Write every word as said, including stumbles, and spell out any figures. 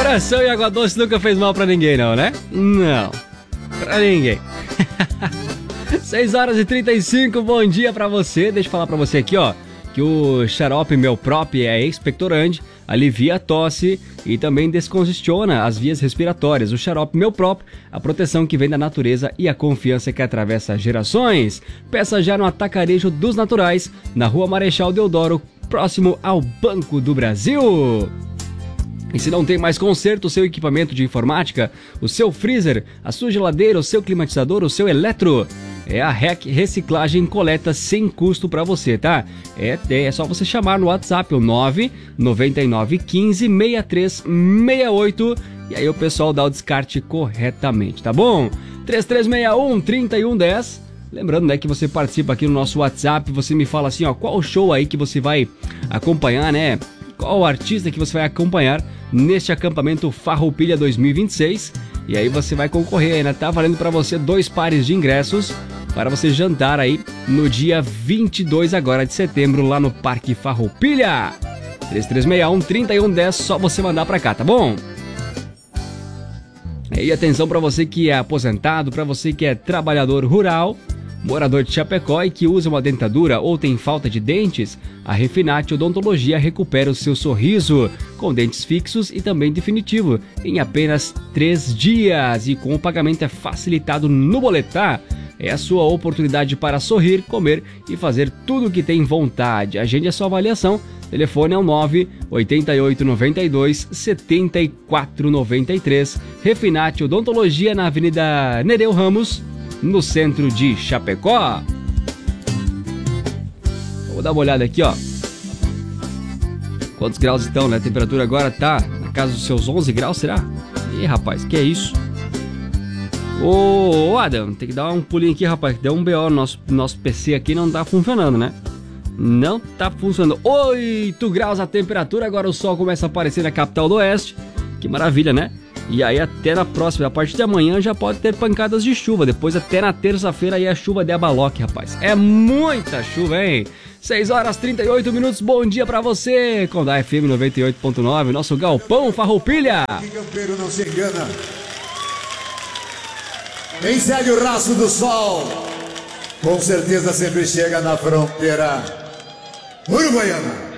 Coração e água doce nunca fez mal pra ninguém, não, né? Não, pra ninguém. seis horas e trinta e cinco, bom dia pra você. Deixa eu falar pra você aqui, ó, que o xarope Melprop é expectorante, alivia a tosse e também descongestiona as vias respiratórias. O xarope Melprop, a proteção que vem da natureza e a confiança que atravessa gerações. Peça já no Atacarejo dos Naturais, na Rua Marechal Deodoro, próximo ao Banco do Brasil. E se não tem mais conserto, o seu equipamento de informática, o seu freezer, a sua geladeira, o seu climatizador, o seu eletro, é a R E C Reciclagem Coleta sem custo para você, tá? É, é só você chamar no WhatsApp, o nove nove nove um cinco seis três seis oito, e aí o pessoal dá o descarte corretamente, tá bom? três três seis um, três um um zero. Lembrando, né, que você participa aqui no nosso WhatsApp, você me fala assim, ó, qual show aí que você vai acompanhar, né? Qual artista que você vai acompanhar neste acampamento Farroupilha dois mil e vinte e seis. E aí você vai concorrer, ainda tá valendo para você dois pares de ingressos para você jantar aí no dia vinte e dois agora de setembro lá no Parque Farroupilha. três três seis um, três um um zero, só você mandar para cá, tá bom? E atenção para você que é aposentado, para você que é trabalhador rural, morador de Chapecó e que usa uma dentadura ou tem falta de dentes, a Refinate Odontologia recupera o seu sorriso com dentes fixos e também definitivo em apenas três dias e com o pagamento é facilitado no boleto, tá? É a sua oportunidade para sorrir, comer e fazer tudo o que tem vontade. Agende a sua avaliação. Telefone é o nove oito oito nove dois sete quatro nove três. Refinate Odontologia na Avenida Nereu Ramos, no centro de Chapecó. Vou dar uma olhada aqui, ó. Quantos graus estão, né? A temperatura agora tá na casa dos seus onze graus, será? Ih, rapaz, que é isso? Ô, ô Adam, tem que dar um pulinho aqui, rapaz. Deu um B O no nosso, nosso P C aqui, não tá funcionando, né? Não tá funcionando. oito graus a temperatura, agora o sol começa a aparecer na capital do Oeste. Que maravilha, né? E aí até na próxima, a partir de amanhã já pode ter pancadas de chuva. Depois até na terça-feira aí a chuva de abaloque, rapaz. É muita chuva, hein? seis horas e trinta e oito minutos, bom dia pra você. Com da F M noventa e oito ponto nove, nosso galpão Farroupilha. Que campeiro não se engana. Quem segue o rastro do sol, com certeza sempre chega na fronteira uruguaiana.